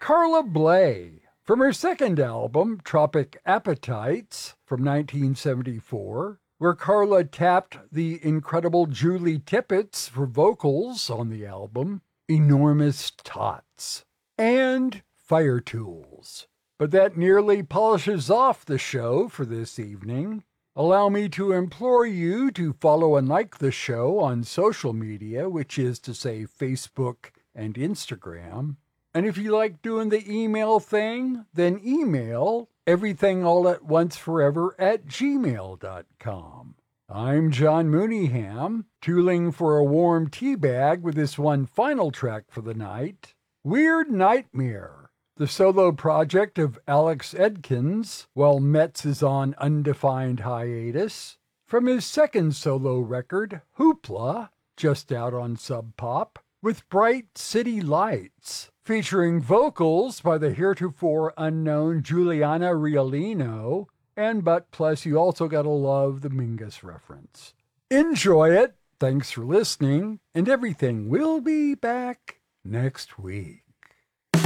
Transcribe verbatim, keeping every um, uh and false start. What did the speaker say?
Carla Bley, from her second album, Tropic Appetites, from nineteen seventy-four, where Carla tapped the incredible Julie Tippett for vocals on the album, Enormous Tots, and Fire Tools. But that nearly polishes off the show for this evening. Allow me to implore you to follow and like the show on social media, which is to say Facebook and Instagram. And if you like doing the email thing, then email everythingallatOnceForever at gmail dot com. I'm John Mooneyham, tooling for a warm tea bag with this one final track for the night, Weird Nightmare, the solo project of Alex Edkins, while Metz is on undefined hiatus, from his second solo record, Hoopla, just out on Sub Pop, with Bright City Lights, featuring vocals by the heretofore unknown Juliana Riolino, and but plus you also gotta love the Mingus reference. Enjoy it, thanks for listening, and everything will be back next week.